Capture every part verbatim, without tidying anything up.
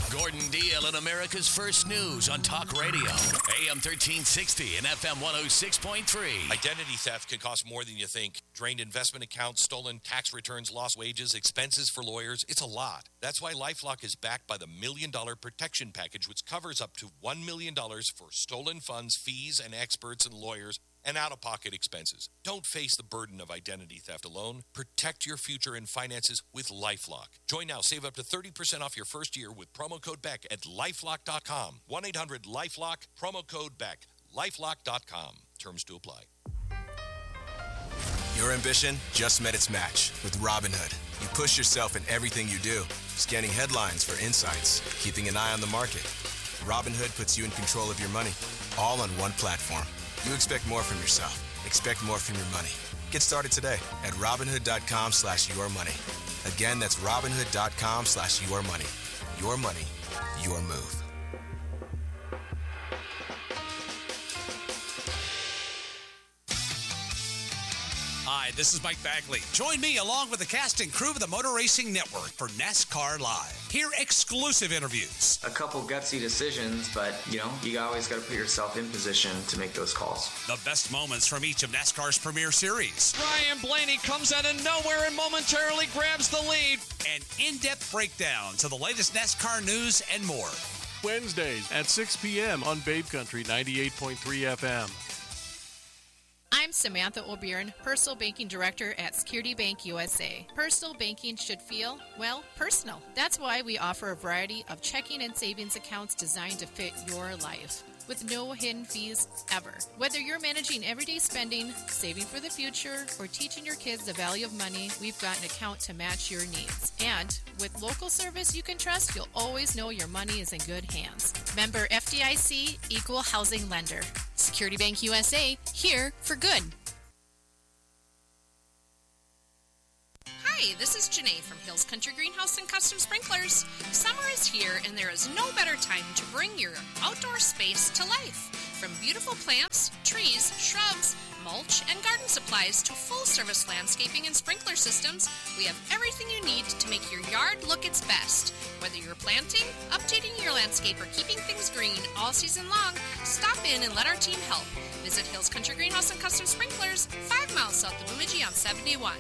Gordon Deal and America's First News on Talk Radio. A M thirteen sixty and F M one oh six point three. Identity theft can cost more than you think. Drained investment accounts, stolen tax returns, lost wages, expenses for lawyers. It's a lot. That's why LifeLock is backed by the Million Dollar Protection Package, which covers up to one million dollars for stolen funds, fees, and experts and lawyers, and out-of-pocket expenses. Don't face the burden of identity theft alone. Protect your future and finances with LifeLock. Join now. Save up to thirty percent off your first year with promo code Beck at lifelock dot com. one eight hundred lifelock, promo code Beck. lifelock dot com. Terms to apply. Your ambition just met its match with Robinhood. You push yourself in everything you do, scanning headlines for insights, keeping an eye on the market. Robinhood puts you in control of your money, all on one platform. You expect more from yourself. Expect more from your money. Get started today at Robinhood.com slash your money. Again, that's Robinhood.com slash your money. Your money, your move. Hi, this is Mike Bagley. Join me along with the cast and crew of the Motor Racing Network for NASCAR Live. Hear exclusive interviews. A couple gutsy decisions, but, you know, you always got to put yourself in position to make those calls. The best moments from each of NASCAR's premier series. Ryan Blaney comes out of nowhere and momentarily grabs the lead. And in-depth breakdowns of the latest NASCAR news and more. Wednesdays at six p.m. on Babe Country ninety-eight point three F M. I'm Samantha O'Byrne, Personal Banking Director at Security Bank U S A. Personal banking should feel, well, personal. That's why we offer a variety of checking and savings accounts designed to fit your life, with no hidden fees ever. Whether you're managing everyday spending, saving for the future, or teaching your kids the value of money, we've got an account to match your needs. And with local service you can trust, you'll always know your money is in good hands. Member F D I C, Equal Housing Lender. Security Bank U S A, here for good. Hi, this is Janae from Hills Country Greenhouse and Custom Sprinklers. Summer is here, and there is no better time to bring your outdoor space to life. From beautiful plants, trees, shrubs, mulch, and garden supplies to full-service landscaping and sprinkler systems, we have everything you need to make your yard look its best. Whether you're planting, updating your landscape, or keeping things green all season long, stop in and let our team help. Visit Hills Country Greenhouse and Custom Sprinklers, five miles south of Bemidji on seventy-one.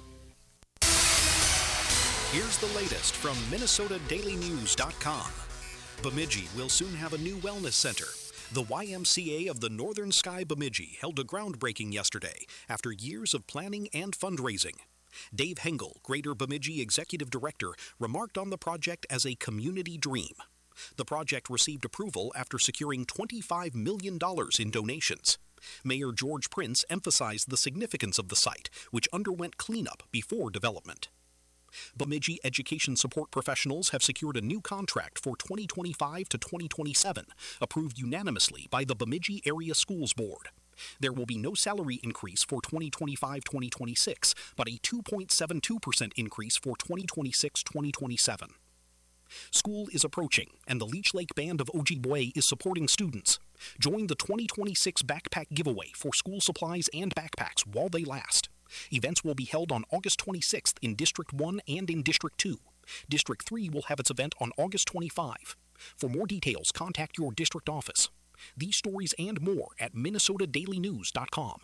Here's the latest from Minnesota Daily News dot com. Bemidji will soon have a new wellness center. The Y M C A of the Northern Sky Bemidji held a groundbreaking yesterday after years of planning and fundraising. Dave Hengel, Greater Bemidji Executive Director, remarked on the project as a community dream. The project received approval after securing twenty-five million dollars in donations. Mayor George Prince emphasized the significance of the site, which underwent cleanup before development. Bemidji education support professionals have secured a new contract for twenty twenty-five to twenty twenty-seven, approved unanimously by the Bemidji Area Schools Board. There will be no salary increase for twenty twenty-five to twenty twenty-six, but a two point seven two percent increase for twenty twenty-six to twenty twenty-seven. School is approaching, and the Leech Lake Band of Ojibwe is supporting students. Join the twenty twenty-six backpack giveaway for school supplies and backpacks while they last. Events will be held on August twenty-sixth in District one and in District two. District three will have its event on August twenty-fifth. For more details, contact your district office. These stories and more at Minnesota Daily News dot com.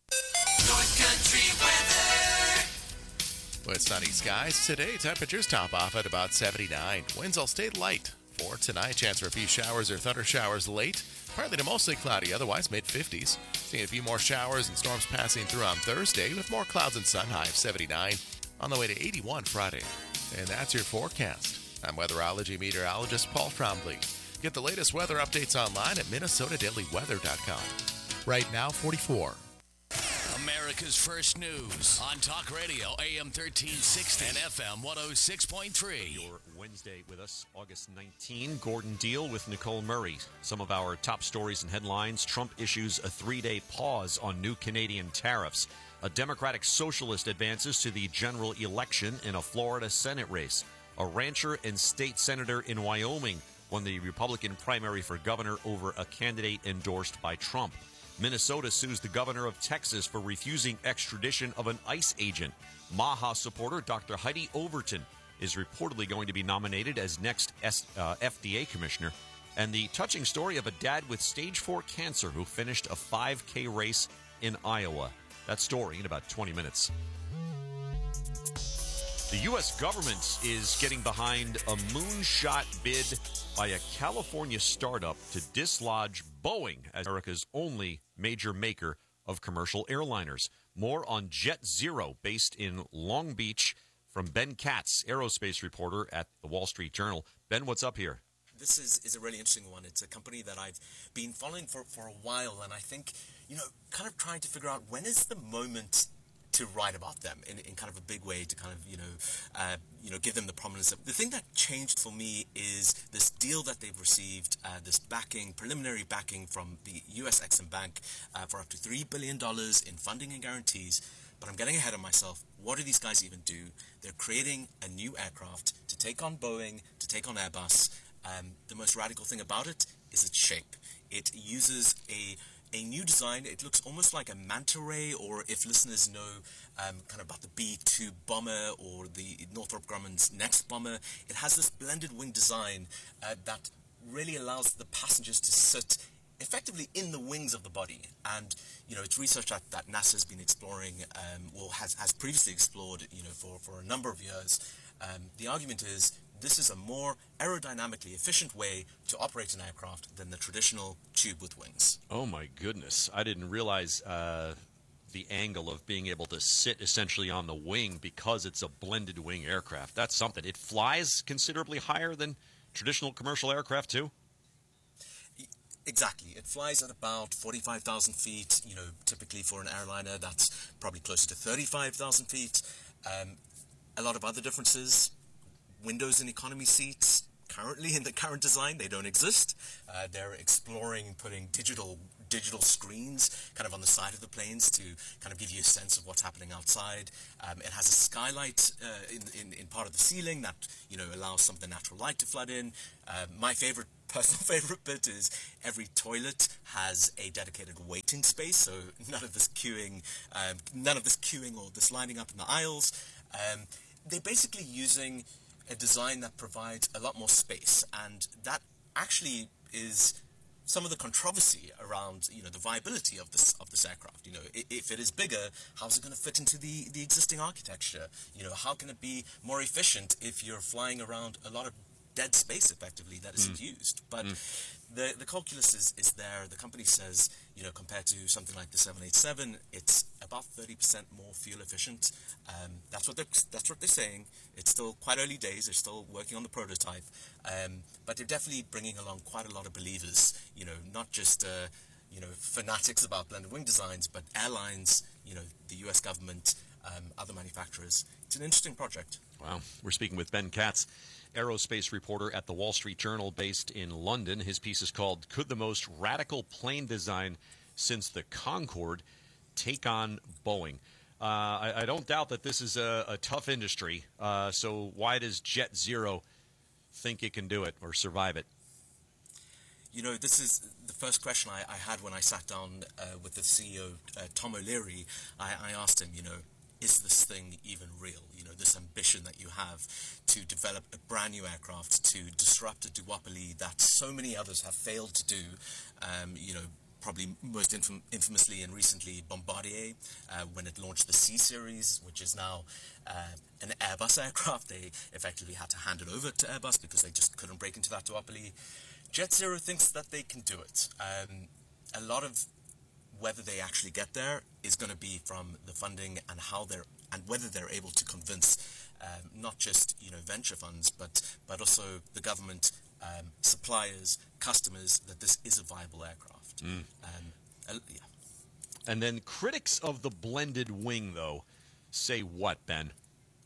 North Country weather. With sunny skies today, temperatures top off at about seventy-nine. Winds will stay light. For tonight, chance for a few showers or thunder showers late. Partly to mostly cloudy, otherwise mid-fifties. Seeing a few more showers and storms passing through on Thursday with more clouds and sun, high of seventy-nine. On the way to eighty-one Friday. And that's your forecast. I'm weatherology meteorologist Paul Trombley. Get the latest weather updates online at Minnesota Daily Weather dot com. Right now, forty-four. America's First News on Talk Radio, A M thirteen sixty and F M one oh six point three. Your Wednesday with us, August nineteenth. Gordon Deal with Nicole Murray. Some of our top stories and headlines. Trump issues a three-day pause on new Canadian tariffs. A Democratic Socialist advances to the general election in a Florida Senate race. A rancher and state senator in Wyoming won the Republican primary for governor over a candidate endorsed by Trump. Minnesota sues the governor of Texas for refusing extradition of an ICE agent. Maha supporter Doctor Heidi Overton is reportedly going to be nominated as next S, uh, F D A commissioner. And the touching story of a dad with stage four cancer who finished a five K race in Iowa. That story in about twenty minutes. The U S government is getting behind a moonshot bid by a California startup to dislodge Boeing as America's only major maker of commercial airliners. More on Jet Zero, based in Long Beach, from Ben Katz, aerospace reporter at the Wall Street Journal. Ben, what's up here? This is, is a really interesting one. It's a company that I've been following for, for a while, and I think, you know, kind of trying to figure out when is the moment to write about them in, in kind of a big way, to kind of, you know, uh, you know, give them the prominence. Of, the thing that changed for me is this deal that they've received, uh, this backing, preliminary backing from the U S Exim Bank uh, for up to three billion dollars in funding and guarantees. But I'm getting ahead of myself. What do these guys even do? They're creating a new aircraft to take on Boeing, to take on Airbus. Um, the most radical thing about it is its shape. It uses a A new design. It looks almost like a manta ray, or if listeners know um, kind of about the B two bomber or the Northrop Grumman's next bomber, it has this blended wing design uh, that really allows the passengers to sit effectively in the wings of the body. And, you know, it's research that, that NASA's been exploring, um, or has, has previously explored, you know, for, for a number of years. Um, the argument is this is a more aerodynamically efficient way to operate an aircraft than the traditional tube with wings. Oh, my goodness. I didn't realize uh, the angle of being able to sit essentially on the wing because it's a blended wing aircraft. That's something. It flies considerably higher than traditional commercial aircraft, too? Exactly. It flies at about forty-five thousand feet. You know, typically for an airliner, that's probably closer to thirty-five thousand feet. Um, a lot of other differences. Windows and economy seats, currently in the current design, they don't exist. Uh, they're exploring putting digital digital screens kind of on the side of the planes to kind of give you a sense of what's happening outside. Um, it has a skylight uh, in, in, in part of the ceiling that, you know, allows some of the natural light to flood in. Uh, my favorite, personal favorite bit is every toilet has a dedicated waiting space, so none of this queuing, um, none of this queuing or this lining up in the aisles. Um, they're basically using a design that provides a lot more space, and that actually is some of the controversy around, you know, the viability of this of this aircraft. You know, if it is bigger, how's it going to fit into the the existing architecture? You know, how can it be more efficient if you're flying around a lot of dead space effectively that isn't mm. used? But mm. the the calculus is is there. The company says, you know, compared to something like the seven eighty-seven, it's about thirty percent more fuel efficient. Um, that's what they're that's what they're saying. It's still quite early days. They're still working on the prototype, um, but they're definitely bringing along quite a lot of believers. You know, not just uh, you know fanatics about blended wing designs, but airlines. You know, the U S government, um, other manufacturers. It's an interesting project. Wow. We're speaking with Ben Katz, aerospace reporter at the Wall Street Journal based in London. His piece is called "Could the Most Radical Plane Design Since the Concorde Take on Boeing?" Uh, I, I don't doubt that this is a, a tough industry. Uh, so why does Jet Zero think it can do it or survive it? You know, this is the first question I, I had when I sat down uh, with the C E O, uh, Tom O'Leary. I, I asked him, you know, is this thing even real? You know, this ambition that you have to develop a brand new aircraft, to disrupt a duopoly that so many others have failed to do, um, you know, probably most infam- infamously and recently Bombardier, uh, when it launched the C-Series, which is now uh, an Airbus aircraft. They effectively had to hand it over to Airbus because they just couldn't break into that duopoly. Jet Zero thinks that they can do it. Um, a lot of whether they actually get there is going to be from the funding and how they're and whether they're able to convince um, not just you know venture funds, but but also the government, um, suppliers, customers, that this is a viable aircraft. Mm. Um, uh, yeah. And then critics of the blended wing, though, say what, Ben?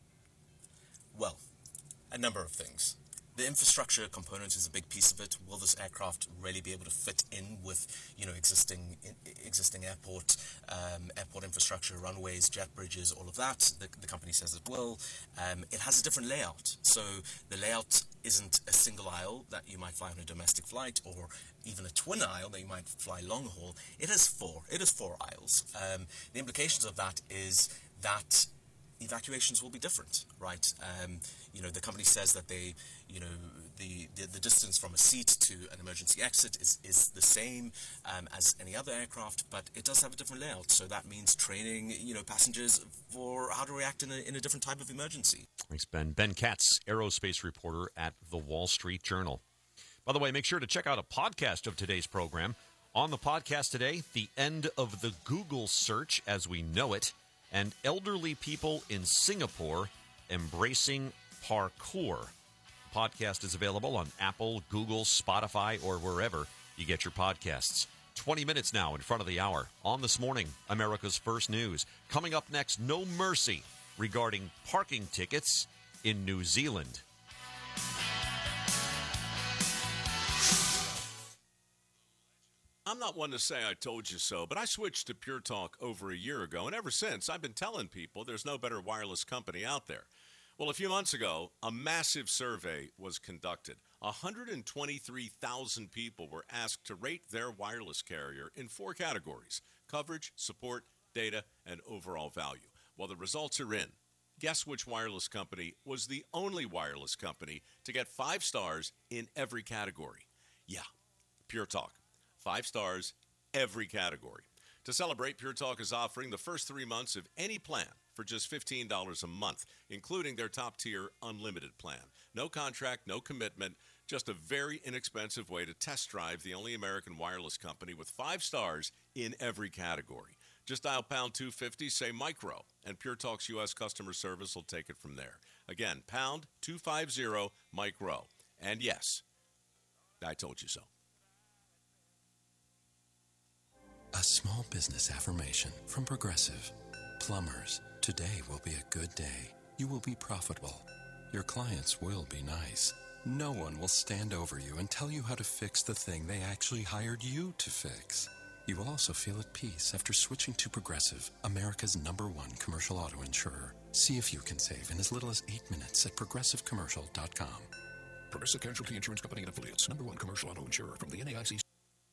Well, a number of things. The infrastructure component is a big piece of it. Will this aircraft really be able to fit in with, you know, existing in, existing airport um, airport infrastructure, runways, jet bridges, all of that? The, the company says it will. Um, it has a different layout. So the layout isn't a single aisle that you might fly on a domestic flight, or even a twin aisle that you might fly long haul. It has four. It has four aisles. Um, the implications of that is that evacuations will be different, right? Um, you know, the company says that they, you know, the, the, the distance from a seat to an emergency exit is, is the same um, as any other aircraft, but it does have a different layout. So that means training, you know, passengers for how to react in a, in a different type of emergency. Thanks, Ben. Ben Katz, aerospace reporter at the Wall Street Journal. By the way, make sure to check out a podcast of today's program. On the podcast today, the end of the Google search as we know it, and elderly people in Singapore embracing parkour. The podcast is available on Apple, Google, Spotify, or wherever you get your podcasts. twenty minutes now in front of the hour. On This Morning, America's First News. Coming up next, no mercy regarding parking tickets in New Zealand. I'm not one to say I told you so, but I switched to Pure Talk over a year ago, and ever since, I've been telling people there's no better wireless company out there. Well, a few months ago, a massive survey was conducted. one hundred twenty-three thousand people were asked to rate their wireless carrier in four categories: coverage, support, data, and overall value. Well, the results are in. Guess which wireless company was the only wireless company to get five stars in every category? Yeah, Pure Talk. Five stars, every category. To celebrate, Pure Talk is offering the first three months of any plan for just fifteen dollars a month, including their top-tier unlimited plan. No contract, no commitment, just a very inexpensive way to test drive the only American wireless company with five stars in every category. Just dial pound two fifty, say micro, and Pure Talk's U S customer service will take it from there. Again, pound two fifty, micro. And yes, I told you so. A small business affirmation from Progressive. Plumbers, today will be a good day. You will be profitable. Your clients will be nice. No one will stand over you and tell you how to fix the thing they actually hired you to fix. You will also feel at peace after switching to Progressive, America's number one commercial auto insurer. See if you can save in as little as eight minutes at progressive commercial dot com. Progressive Casualty Insurance Company and Affiliates, number one commercial auto insurer from the N A I C.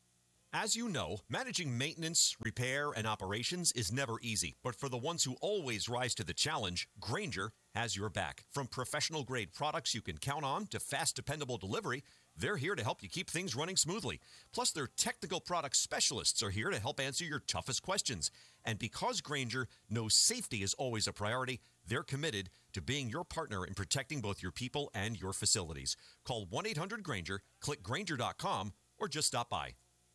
As you know, managing maintenance, repair, and operations is never easy. But for the ones who always rise to the challenge, Grainger has your back. From professional-grade products you can count on to fast, dependable delivery, they're here to help you keep things running smoothly. Plus, their technical product specialists are here to help answer your toughest questions. And because Grainger knows safety is always a priority, they're committed to being your partner in protecting both your people and your facilities. Call one eight hundred Grainger, click Grainger dot com, or just stop by.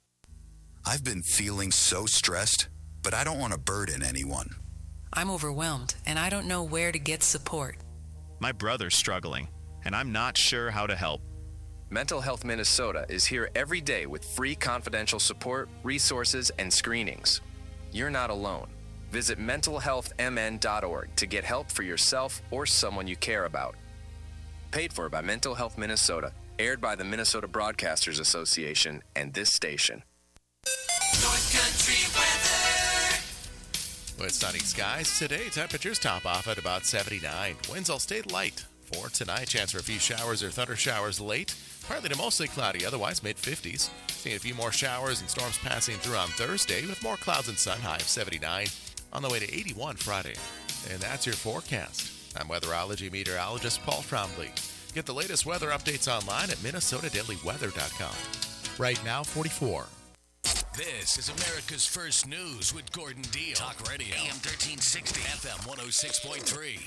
I've been feeling so stressed, but I don't want to burden anyone. I'm overwhelmed, and I don't know where to get support. My brother's struggling, and I'm not sure how to help. Mental Health Minnesota is here every day with free confidential support, resources, and screenings. You're not alone. Visit mental health m n dot org to get help for yourself or someone you care about. Paid for by Mental Health Minnesota, aired by the Minnesota Broadcasters Association and this station. North Country weather. With sunny skies today, temperatures top off at about seventy-nine. Winds will stay light for tonight. Chance for a few showers or thunder showers late. Partly to mostly cloudy, otherwise mid fifties. Seeing a few more showers and storms passing through on Thursday with more clouds and sun, high of seventy-nine. On the way to eighty-one Friday. And that's your forecast. I'm weatherology meteorologist Paul Trombley. Get the latest weather updates online at minnesota daily weather dot com. Right now, forty-four. This is America's First News with Gordon Deal. Talk Radio, A M thirteen sixty, F M one oh six point three.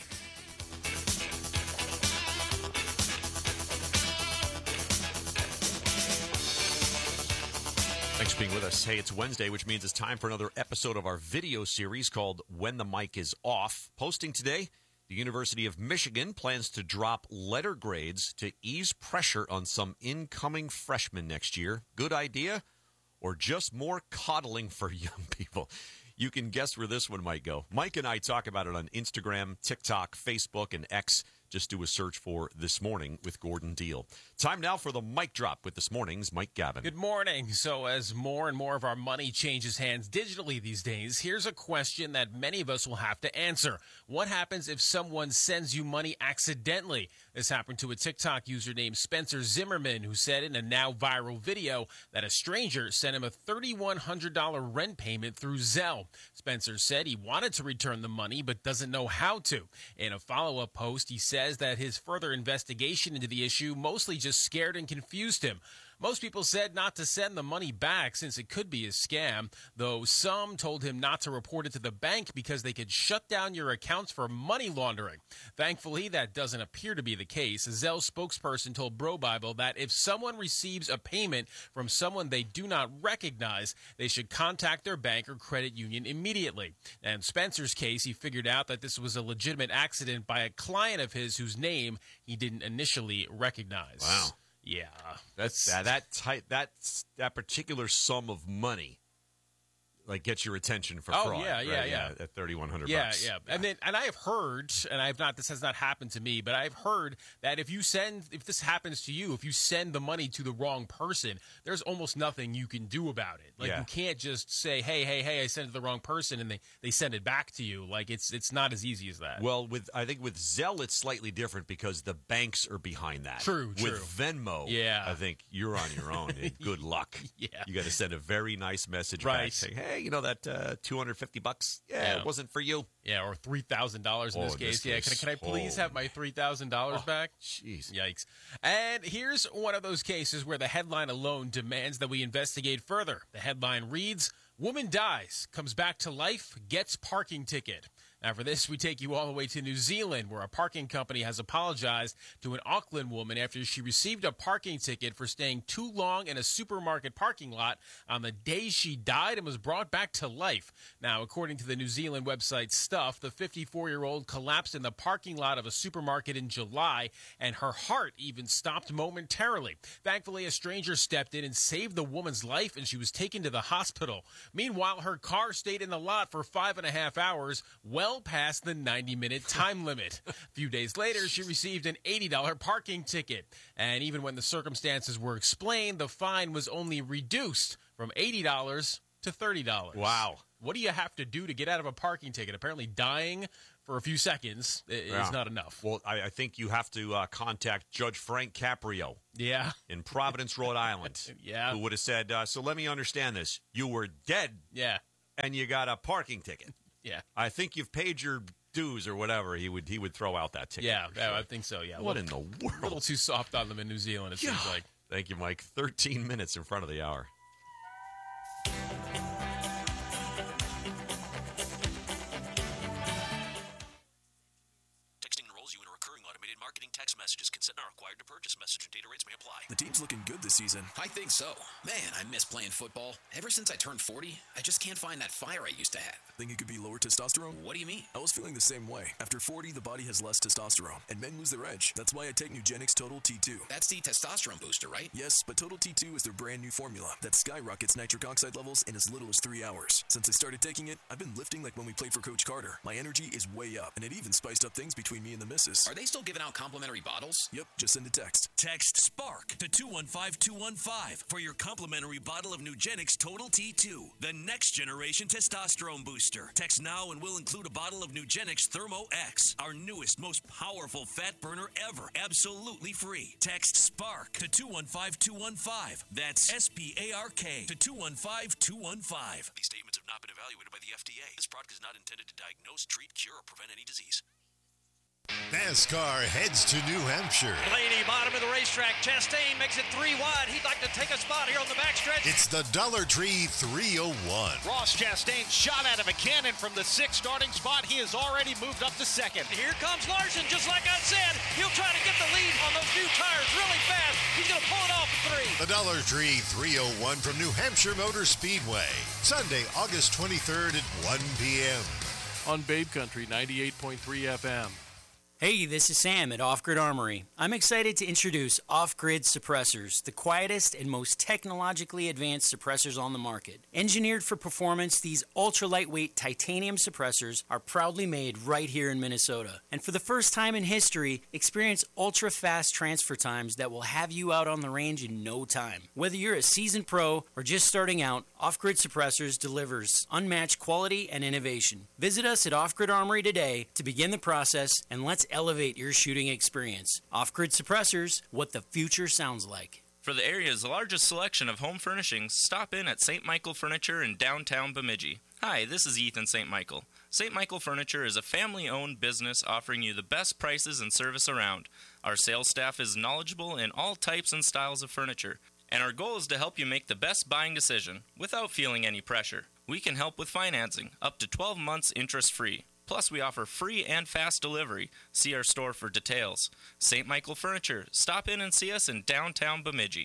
Thanks for being with us. Hey, it's Wednesday, which means it's time for another episode of our video series called When the Mic is Off. Posting today, the University of Michigan plans to drop letter grades to ease pressure on some incoming freshmen next year. Good idea? Or just more coddling for young people? You can guess where this one might go. Mike and I talk about it on Instagram, TikTok, Facebook, and X. Just do a search for This Morning with Gordon Deal. Time now for the mic drop with this morning's Mike Gavin. Good morning. So as more and more of our money changes hands digitally these days, here's a question that many of us will have to answer. What happens if someone sends you money accidentally? This happened to a TikTok user named Spencer Zimmerman, who said in a now viral video that a stranger sent him a three thousand one hundred dollars rent payment through Zelle. Spencer said he wanted to return the money but doesn't know how to. In a follow-up post, he says that his further investigation into the issue mostly just scared and confused him. Most people said not to send the money back since it could be a scam, though some told him not to report it to the bank because they could shut down your accounts for money laundering. Thankfully, that doesn't appear to be the case. A Zelle spokesperson told Bro Bible that if someone receives a payment from someone they do not recognize, they should contact their bank or credit union immediately. And in Spencer's case, he figured out that this was a legitimate accident by a client of his whose name he didn't initially recognize. Wow. Yeah, that's that that type that that particular sum of money, like gets your attention for oh, fraud. yeah, right? yeah, yeah. At thirty one hundred yeah, bucks. yeah, yeah. And then, and I have heard, and I have not. This has not happened to me, but I've heard that if you send, if this happens to you, if you send the money to the wrong person, there's almost nothing you can do about it. Like Yeah. you can't just say, hey, hey, hey, I sent it to the wrong person, and they they send it back to you. Like it's it's not as easy as that. Well, with I think with Zelle it's slightly different because the banks are behind that. True, With true. Venmo, Yeah. I think you're on your own. And good luck. Yeah. You got to send a very nice message Right. back saying, "Hey, you know that uh, two hundred fifty bucks? Yeah, Yeah. it wasn't for you." Yeah, or three thousand dollars in Oh, this in case. this Yeah, case. can I, can I please Oh. have my three thousand dollars Oh, back? Jeez. Yikes. And here's one of those cases where the headline alone demands that we investigate further. The headline reads, Woman dies, comes back to life, gets parking ticket. Now, for this, we take you all the way to New Zealand, where a parking company has apologized to an Auckland woman after she received a parking ticket for staying too long in a supermarket parking lot on the day she died and was brought back to life. Now, according to the New Zealand website Stuff, the fifty-four-year-old collapsed in the parking lot of a supermarket in July, and her heart even stopped momentarily. Thankfully, a stranger stepped in and saved the woman's life, and she was taken to the hospital. Meanwhile, her car stayed in the lot for five and a half hours, well past the ninety-minute time limit. A few days later, she received an eighty dollars parking ticket. And even when the circumstances were explained, the fine was only reduced from eighty dollars to thirty dollars. Wow. What do you have to do to get out of a parking ticket? Apparently, dying for a few seconds is Yeah. not enough. Well, I, I think you have to uh, contact Judge Frank Caprio. Yeah. In Providence, Rhode Island. Yeah. Who would have said, uh, so let me understand this. You were dead. Yeah. And you got a parking ticket. Yeah. I think you've paid your dues or whatever. He would he would throw out that ticket. Yeah, for yeah, sure. I think so, yeah. What Little- in the world? A little too soft on them in New Zealand, it Yeah. seems like. Thank you, Mike. thirteen minutes in front of the hour. Texting enrolls you in a recurring automated marketing text messages. Consent not required to purchase. Message and data rates may apply. The team's looking good this season. I think so. Man, I miss playing football. Ever since I turned forty, I just can't find that fire I used to have. Think it could be lower testosterone? What do you mean? I was feeling the same way. After forty, the body has less testosterone, and men lose their edge. That's why I take Nugenix Total T two. That's the testosterone booster, right? Yes, but Total T two is their brand new formula that skyrockets nitric oxide levels in as little as three hours. Since I started taking it, I've been lifting like when we played for Coach Carter. My energy is way up, and it even spiced up things between me and the missus. Are they still giving out complimentary bottles? Yep, just send a text. Text SPARK to two one five two one five for your complimentary bottle of Nugenix Total T two, the next generation testosterone booster. Text now and we'll include a bottle of Nugenix Thermo X, our newest, most powerful fat burner ever, absolutely free. Text SPARK to two one five two one five. That's S P A R K to two one five two one five. These statements have not been evaluated by the F D A. This product is not intended to diagnose, treat, cure, or prevent any disease. NASCAR heads to New Hampshire. Blaney, bottom of the racetrack. Chastain makes it three wide. He'd like to take a spot here on the backstretch. It's the Dollar Tree three oh one. Ross Chastain shot out of a cannon from the sixth starting spot. He has already moved up to second. Here comes Larson, just like I said. He'll try to get the lead on those new tires really fast. He's going to pull it off at three. The Dollar Tree three oh one from New Hampshire Motor Speedway. Sunday, August twenty-third at one p.m. On Babe Country ninety-eight point three F M. Hey, this is Sam at Off Grid Armory. I'm excited to introduce Off Grid Suppressors, the quietest and most technologically advanced suppressors on the market. Engineered for performance, these ultra-lightweight titanium suppressors are proudly made right here in Minnesota. And for the first time in history, experience ultra-fast transfer times that will have you out on the range in no time. Whether you're a seasoned pro or just starting out, Off Grid Suppressors delivers unmatched quality and innovation. Visit us at Off Grid Armory today to begin the process, and let's elevate your shooting experience. Off-Grid Suppressors, what the future sounds like. For the area's largest selection of home furnishings, stop in at Saint Michael Furniture in downtown Bemidji. Hi, this is Ethan Saint Michael. Saint Michael Furniture is a family-owned business offering you the best prices and service around. Our sales staff is knowledgeable in all types and styles of furniture, and our goal is to help you make the best buying decision without feeling any pressure. We can help with financing, up to twelve months interest-free. Plus, we offer free and fast delivery. See our store for details. Saint Michael Furniture. Stop in and see us in downtown Bemidji.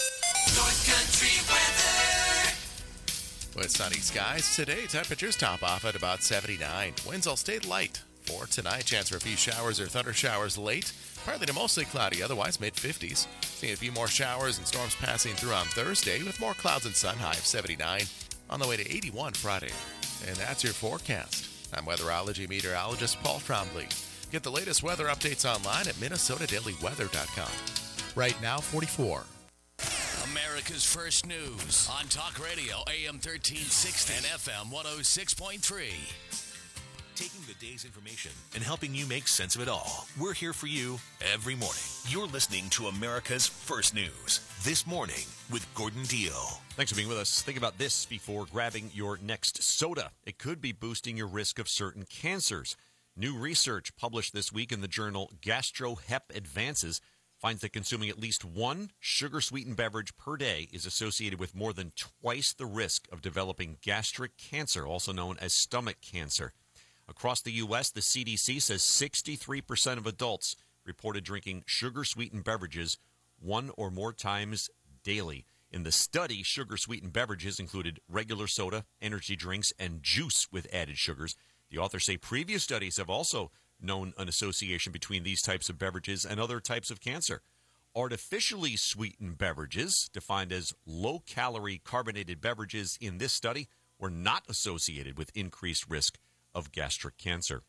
North Country weather. With sunny skies today, temperatures top off at about seventy-nine. Winds will stay light. For tonight, chance for a few showers or thunder showers late. Partly to mostly cloudy, otherwise mid-fifties. Seeing a few more showers and storms passing through on Thursday with more clouds and sun, high of seventy-nine. On the way to eighty-one Friday. And that's your forecast. I'm weatherology meteorologist Paul Trombley. Get the latest weather updates online at Minnesota Daily Weather dot com. Right now, forty-four. America's First News on Talk Radio, A M thirteen sixty and F M one oh six point three. Taking the day's information and helping you make sense of it all. We're here for you every morning. You're listening to America's First News This Morning with Gordon Deal. Thanks for being with us. Think about this before grabbing your next soda. It could be boosting your risk of certain cancers. New research published this week in the journal GastroHep Advances finds that consuming at least one sugar-sweetened beverage per day is associated with more than twice the risk of developing gastric cancer, also known as stomach cancer. Across the U S, the C D C says sixty-three percent of adults reported drinking sugar-sweetened beverages one or more times daily. In the study, sugar-sweetened beverages included regular soda, energy drinks, and juice with added sugars. The authors say previous studies have also known an association between these types of beverages and other types of cancer. Artificially sweetened beverages, defined as low-calorie carbonated beverages in this study, were not associated with increased risk of gastric cancer.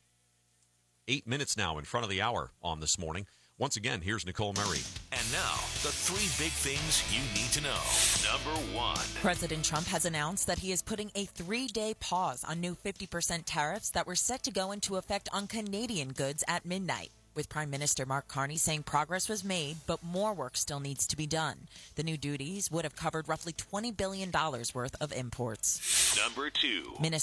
Eight minutes now in front of the hour on This Morning. Once again, here's Nicole Murray. And now, the three big things you need to know. Number one. President Trump has announced that he is putting a three-day pause on new fifty percent tariffs that were set to go into effect on Canadian goods at midnight, with Prime Minister Mark Carney saying progress was made, but more work still needs to be done. The new duties would have covered roughly twenty billion dollars worth of imports. Number two. Minnesota